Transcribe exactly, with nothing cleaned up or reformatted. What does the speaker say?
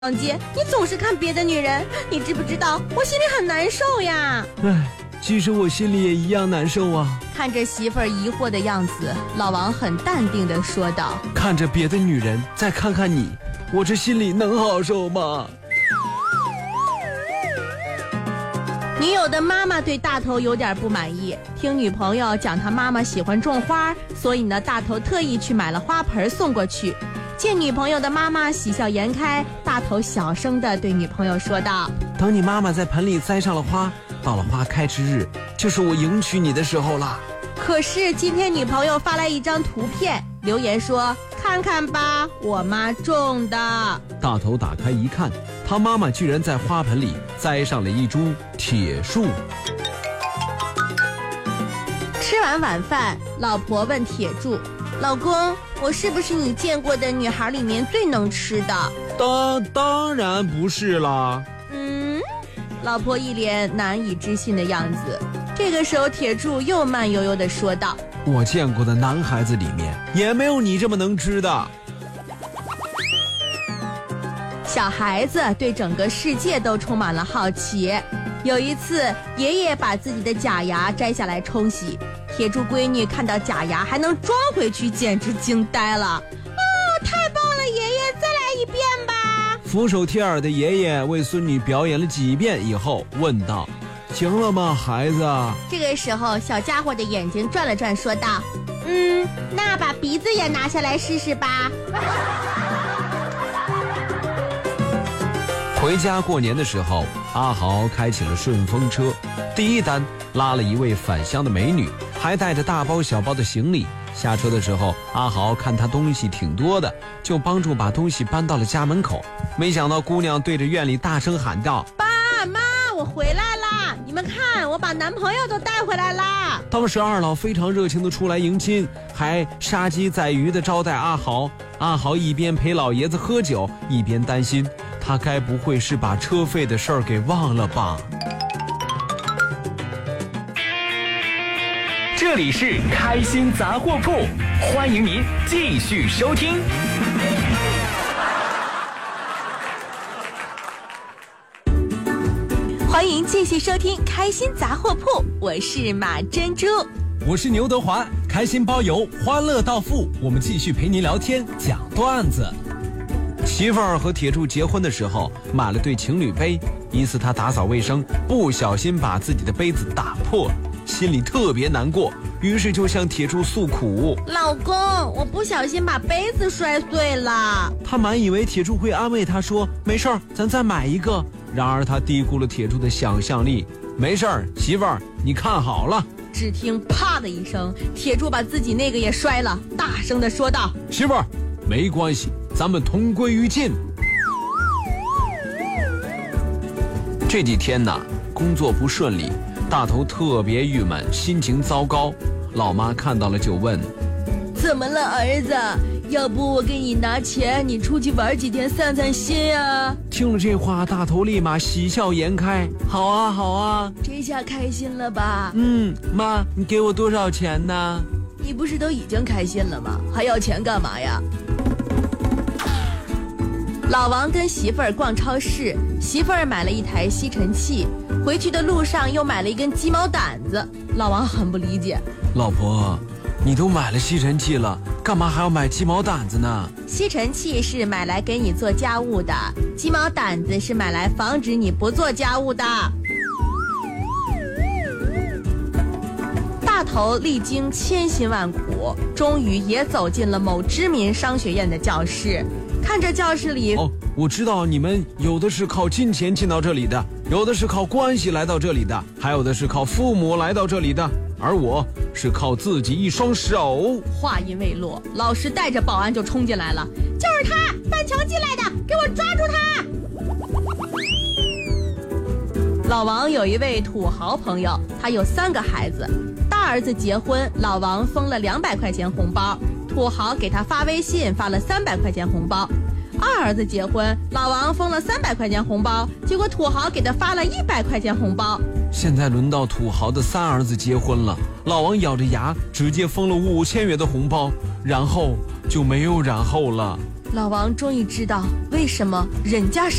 王姐，你总是看别的女人，你知不知道我心里很难受呀？ 唉，其实我心里也一样难受啊。 看着媳妇儿疑惑的样子，老王很淡定地说道： 看着别的女人，再看看你，我这心里能好受吗？ 女友的妈妈对大头有点不满意，听女朋友讲她妈妈喜欢种花，所以呢，大头特意去买了花盆送过去。见女朋友的妈妈喜笑颜开，大头小声地对女朋友说道： 等你妈妈在盆里栽上了花，到了花开之日，就是我迎娶你的时候啦。 可是今天女朋友发来一张图片，留言说：看看吧，我妈种的。 大头打开一看，他妈妈居然在花盆里栽上了一株铁树。 吃完晚饭，老婆问铁柱：老公，我是不是你见过的女孩里面最能吃的？ 当当然不是啦。 嗯，老婆一脸难以置信的样子。这个时候，铁柱又慢悠悠地说道： 我见过的男孩子里面也没有你这么能吃的。 小孩子对整个世界都充满了好奇。有一次，爷爷把自己的假牙摘下来冲洗，铁柱闺女看到假牙还能装回去，简直惊呆了。哦，太棒了，爷爷，再来一遍吧。 俯首帖耳的爷爷为孙女表演了几遍以后问道：行了吗，孩子？ 这个时候，小家伙的眼睛转了转，说道：嗯，那把鼻子也拿下来试试吧。 回家过年的时候，阿豪开起了顺风车，第一单拉了一位返乡的美女，还带着大包小包的行李。下车的时候，阿豪看她东西挺多的，就帮助把东西搬到了家门口。没想到姑娘对着院里大声喊道： 爸妈，我回来啦！你们看，我把男朋友都带回来啦！ 当时二老非常热情地出来迎亲，还杀鸡宰鱼地招待阿豪。阿豪一边陪老爷子喝酒，一边担心他该不会是把车费的事儿给忘了吧。 这里是开心杂货铺，欢迎您继续收听。 欢迎继续收听开心杂货铺，我是马珍珠， 我是牛德华，开心包邮，欢乐到付，我们继续陪您聊天讲段子。 媳妇儿和铁柱结婚的时候买了对情侣杯，一次他打扫卫生，不小心把自己的杯子打破了，心里特别难过，于是就向铁柱诉苦： 老公，我不小心把杯子摔碎了。 他满以为铁柱会安慰他说没事儿，咱再买一个。然而他低估了铁柱的想象力。没事儿，媳妇儿，你看好了。 只听啪的一声，铁柱把自己那个也摔了，大声地说道： 媳妇儿，没关系，咱们同归于尽。这几天呢，工作不顺利，大头特别郁闷，心情糟糕。老妈看到了就问： 怎么了，儿子？要不我给你拿钱，你出去玩几天散散心啊？ 听了这话，大头立马喜笑颜开：好啊好啊， 这下开心了吧？ 嗯，妈，你给我多少钱呢？ 你不是都已经开心了吗？还要钱干嘛呀？老王跟媳妇儿逛超市，媳妇儿买了一台吸尘器，回去的路上又买了一根鸡毛掸子。老王很不理解： 老婆，你都买了吸尘器了，干嘛还要买鸡毛掸子呢？ 吸尘器是买来给你做家务的，鸡毛掸子是买来防止你不做家务的。大头历经千辛万苦，终于也走进了某知名商学院的教室。看着教室里， 哦，我知道你们有的是靠金钱进到这里的，有的是靠关系来到这里的，还有的是靠父母来到这里的，而我是靠自己一双手。 话音未落，老师带着保安就冲进来了：就是他，翻墙进来的，给我抓住他！老王有一位土豪朋友，他有三个孩子，大儿子结婚，老王封了两百块钱红包，土豪给他发微信发了三百块钱红包。二儿子结婚，老王封了三百块钱红包，结果土豪给他发了一百块钱红包。 现在轮到土豪的三儿子结婚了，老王咬着牙直接封了五千元的红包，然后就没有然后了。 老王终于知道为什么人家